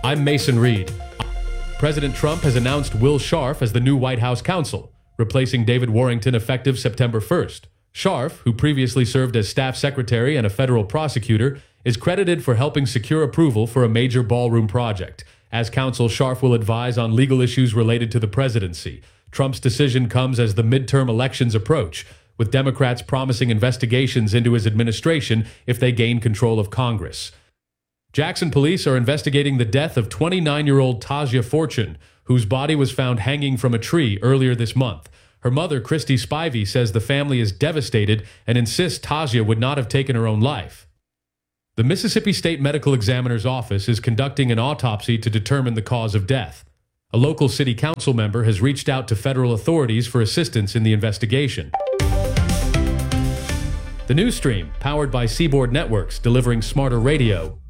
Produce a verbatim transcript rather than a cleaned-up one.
I'm Mason Reed. President Trump has announced Will Scharf as the new White House counsel, replacing David Warrington effective September first. Scharf, who previously served as staff secretary and a federal prosecutor, is credited for helping secure approval for a major ballroom project. As counsel, Scharf will advise on legal issues related to the presidency. Trump's decision comes as the midterm elections approach, with Democrats promising investigations into his administration if they gain control of Congress. Jackson police are investigating the death of twenty-nine-year-old Tasia Fortune, whose body was found hanging from a tree earlier this month. Her mother, Christy Spivey, says the family is devastated and insists Tasia would not have taken her own life. The Mississippi State Medical Examiner's Office is conducting an autopsy to determine the cause of death. A local city council member has reached out to federal authorities for assistance in the investigation. The News Stream, powered by Seaboard Networks, delivering smarter radio